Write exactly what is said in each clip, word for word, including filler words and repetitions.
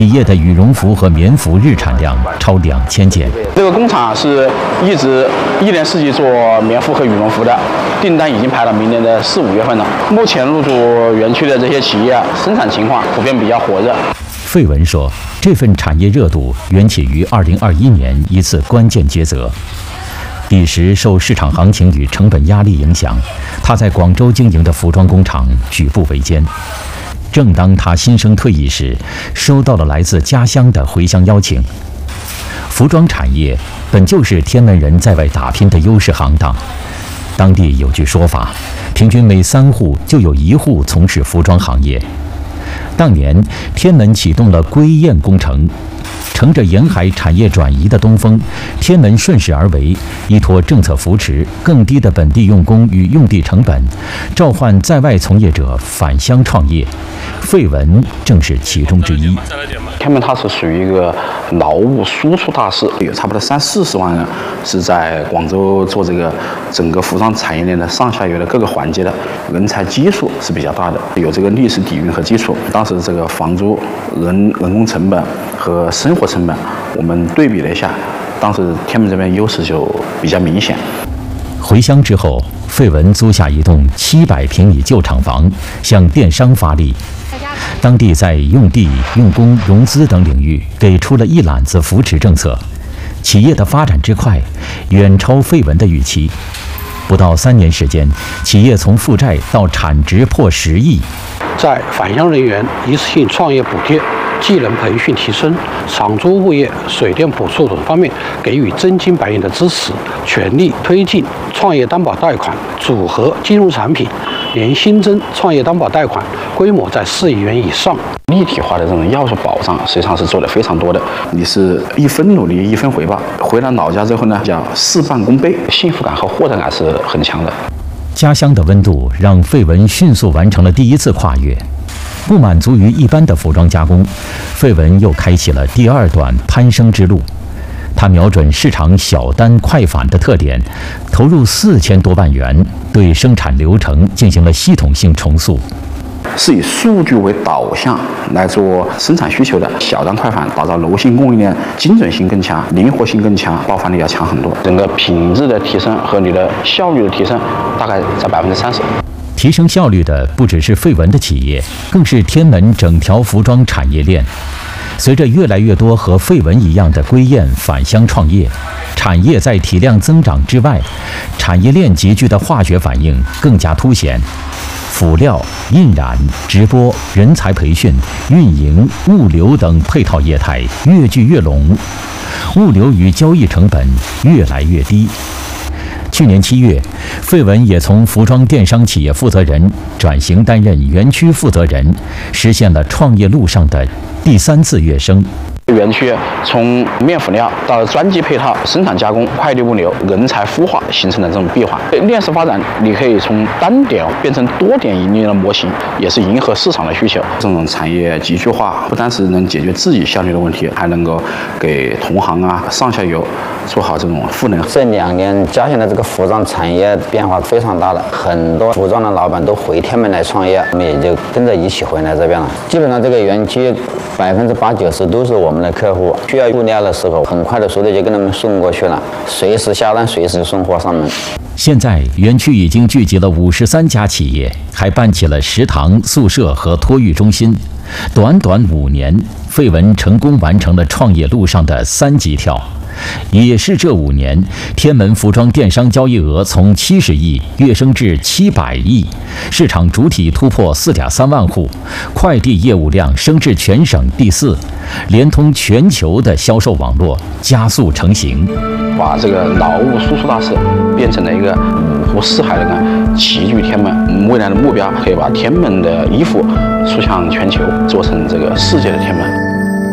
企业的羽绒服和棉服日产量超两千件。 这个工厂是一直一年四季做棉服和羽绒服的，订单已经排到明年的四五月份了。目前入驻园区的这些企业生产情况普遍比较火热。 费文说，这份产业热度缘起于二零二一年一次关键抉择。彼时受市场行情与成本压力影响，他在广州经营的服装工厂举步维艰。正当他心生退意时，收到了来自家乡的回乡邀请。服装产业本就是天门人在外打拼的优势行当，当地有句说法，平均每三户就有一户从事服装行业。当年，天门启动了归雁工程，乘着沿海产业转移的东风，天门顺势而为，依托政策扶持，更低的本地用工与用地成本，召唤在外从业者返乡创业。费文正是其中之一。 天门它是属于一个劳务输出大市，有差不多三四十万人是在广州做这个整个服装产业链的上下游的各个环节的，人才基数是比较大的，有这个历史底蕴和基础。当时这个房租、人人工成本和生活成本，我们对比了一下，当时天门这边优势就比较明显。 回乡之后，费文租下一栋七百平米旧厂房，向电商发力。当地在用地、用工、融资等领域给出了一揽子扶持政策，企业的发展之快，远超费文的预期。不到三年时间，企业从负债到产值破十亿。 在返乡人员一次性创业补贴、技能培训提升、厂租物业、水电补助等方面给予真金白银的支持，全力推进创业担保贷款组合金融产品，年新增创业担保贷款规模在四亿元以上。 立体化的这种要素保障实际上是做得非常多的，你是一分努力一分回报，回到老家之后呢，叫事半功倍，幸福感和获得感是很强的。 家乡的温度让费文迅速完成了第一次跨越。不满足于一般的服装加工，费文又开启了第二段攀升之路。他瞄准市场小单快返的特点，投入四千多万元，对生产流程进行了系统性重塑。 是以数据为导向来做生产需求的小单快返，打造柔性供应链，精准性更强，灵活性更强，爆发力要强很多。整个品质的提升和你的效率的提升，大概在百分之三十。 提升效率的不只是费文的企业，更是天门整条服装产业链。随着越来越多和费文一样的归雁返乡创业，产业在体量增长之外，产业链集聚的化学反应更加凸显。辅料、印染、直播、人才培训、运营、物流等配套业态越聚越拢，物流与交易成本越来越低。去年七月，费文也从服装电商企业负责人转型担任园区负责人，实现了创业路上的第三次跃升。 园区从面辅料到专机配套、生产加工、快递物流、人才孵化形成了这种闭环。链式发展，你可以从单点变成多点盈利的模型，也是迎合市场的需求。这种产业集聚化不单是能解决自己效率的问题，还能够给同行啊、上下游做好这种赋能。 这两年家乡的这个服装产业变化非常大了，很多服装的老板都回天门来创业，我们也就跟着一起回来这边了。基本上这个园区百分之八九十都是我们的客户，需要物料的时候，很快的速度就跟他们送过去了，随时下单，随时送货上门。 现在园区已经聚集了五十三家企业，还办起了食堂、宿舍和托育中心。短短五年，费文成功完成了创业路上的三级跳。也是这五年，天门服装电商交易额从七十亿跃升至七百亿，市场主体突破四点三万户，快递业务量升至全省第四，连通全球的销售网络加速成型， 把这个劳务输出大市变成了一个五湖四海的呢齐聚天门。我们未来的目标可以把天门的衣服出向全球，做成这个世界的天门。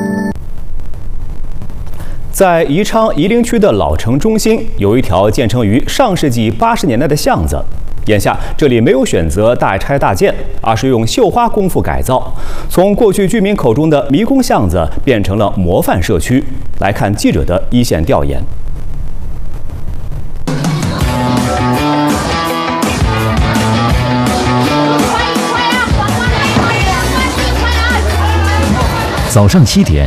在宜昌夷陵区的老城中心，有一条建成于上世纪八十年代的巷子。眼下，这里没有选择大拆大建，而是用绣花功夫改造，从过去居民口中的迷宫巷子变成了模范社区。来看记者的一线调研。 早上七点，